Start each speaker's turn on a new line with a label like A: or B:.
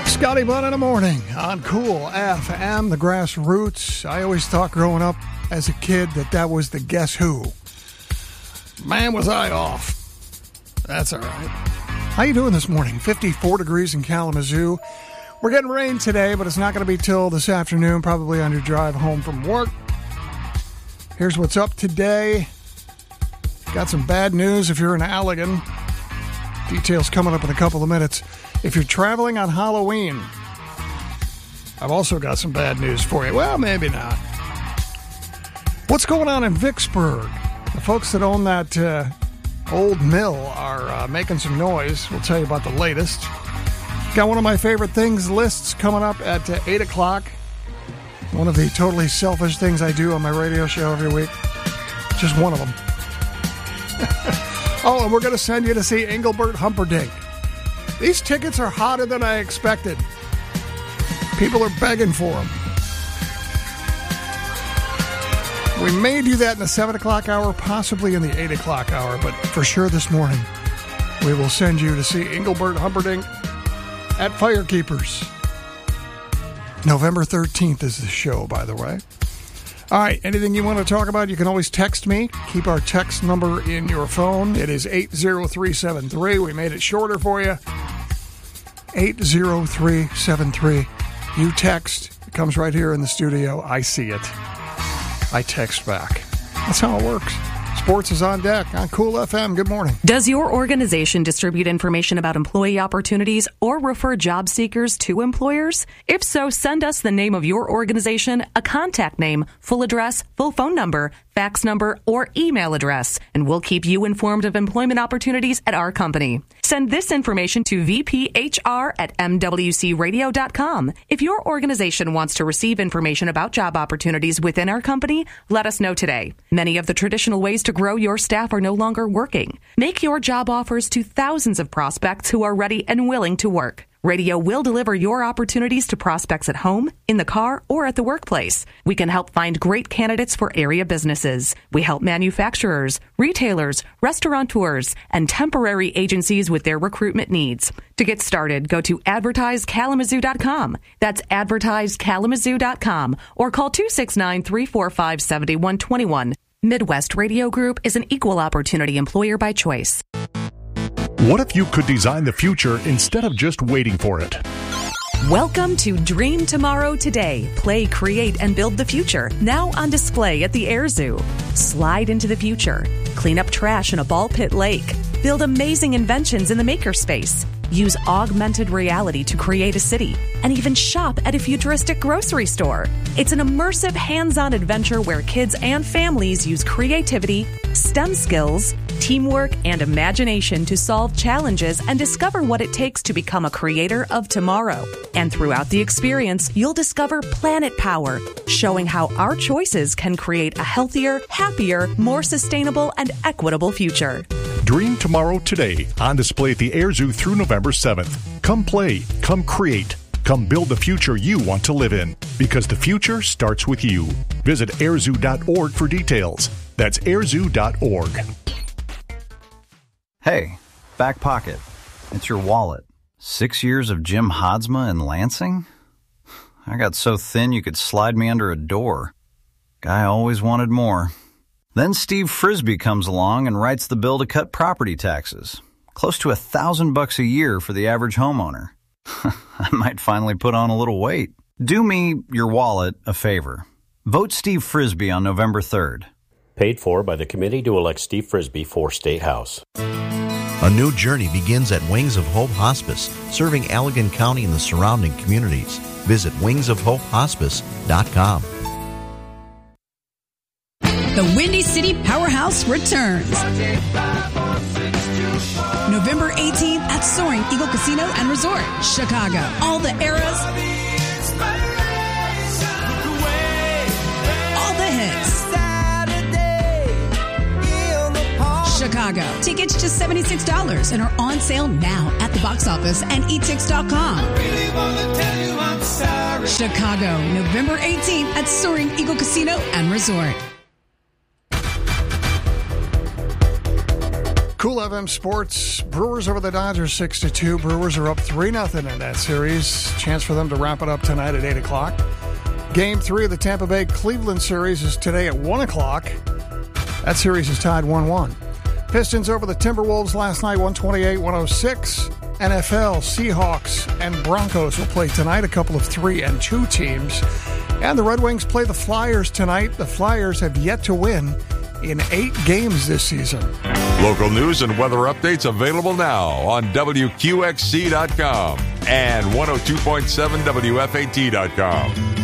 A: Scotty Bunn in the morning on Cool FM, the Grassroots. I always thought growing up as a kid that was the Guess Who. Man, was I off. That's all right. How you doing this morning? 54 degrees in Kalamazoo. We're getting rain today, but it's not going to be till this afternoon, probably on your drive home from work. Here's what's up today. Got some bad news if you're in Allegan. Details coming up in a couple of minutes. If you're traveling on Halloween, I've also got some bad news for you. Well, maybe not. What's going on in Vicksburg? The folks that own that old mill are making some noise. We'll tell you about the latest. Got one of my favorite things lists coming up at 8 o'clock. One of the totally selfish things I do on my radio show every week. Just one of them. Oh, and we're going to send you to see Engelbert Humperdinck. These tickets are hotter than I expected. People are begging for them. We may do that in the 7 o'clock hour, possibly in the 8 o'clock hour, but for sure this morning, we will send you to see Engelbert Humperdinck at Firekeepers. November 13th is the show, by the way. All right, anything you want to talk about, you can always text me. Keep our text number in your phone. It is 80373. We made it shorter for you. 80373. You text. It comes right here in the studio. I see it. I text back. That's how it works. Sports is on deck on Cool FM. Good morning.
B: Does your organization distribute information about employee opportunities or refer job seekers to employers? If so, send us the name of your organization, a contact name, full address, full phone number, fax number, or email address, and we'll keep you informed of employment opportunities at our company. Send this information to vphr@mwcradio.com. If your organization wants to receive information about job opportunities within our company, let us know today. Many of the traditional ways to grow your staff are no longer working. Make your job offers to thousands of prospects who are ready and willing to work. Radio will deliver your opportunities to prospects at home, in the car, or at the workplace. We can help find great candidates for area businesses. We help manufacturers, retailers, restaurateurs, and temporary agencies with their recruitment needs. To get started, go to advertisekalamazoo.com. That's advertisekalamazoo.com, or call 269-345-7121. Midwest Radio Group is an equal opportunity employer by choice.
C: What if you could design the future instead of just waiting for it?
B: Welcome to Dream Tomorrow Today. Play, create, and build the future. Now on display at the Air Zoo. Slide into the future. Clean up trash in a ball pit lake. Build amazing inventions in the makerspace. Use augmented reality to create a city. And even shop at a futuristic grocery store. It's an immersive, hands-on adventure where kids and families use creativity, STEM skills, teamwork, and imagination to solve challenges and discover what it takes to become a creator of tomorrow. And throughout the experience, you'll discover Planet Power, showing how our choices can create a healthier, happier, more sustainable, and equitable future.
C: Dream Tomorrow Today, on display at the Air Zoo through November 7th. Come play, come create, come build the future you want to live in, because the future starts with you. Visit airzoo.org for details. That's airzoo.org.
D: Hey, back pocket. It's your wallet. 6 years of Jim Hodsma in Lansing? I got so thin you could slide me under a door. Guy always wanted more. Then Steve Frisbee comes along and writes the bill to cut property taxes. Close to $1,000 a year for the average homeowner. I might finally put on a little weight. Do me, your wallet, a favor. Vote Steve Frisbee on November 3rd.
E: Paid for by the committee to elect Steve Frisbee for State House.
F: A new journey begins at Wings of Hope Hospice, serving Allegan County and the surrounding communities. Visit wingsofhopehospice.com.
G: The Windy City Powerhouse returns. November 18th at Soaring Eagle Casino and Resort, Chicago. All the eras, all the hits. Chicago. Tickets just $76 and are on sale now at the box office and etix.com. Chicago, November 18th at Soaring Eagle Casino and Resort.
A: Cool FM Sports. Brewers over the Dodgers 6-2. Brewers are up 3-0 in that series. Chance for them to wrap it up tonight at 8 o'clock. Game 3 of the Tampa Bay-Cleveland series is today at 1 o'clock. That series is tied 1-1. Pistons over the Timberwolves last night, 128-106. NFL, Seahawks, and Broncos will play tonight, a couple of 3-2 teams. And the Red Wings play the Flyers tonight. The Flyers have yet to win in 8 games this season.
H: Local news and weather updates available now on WQXC.com and 102.7 WFAT.com.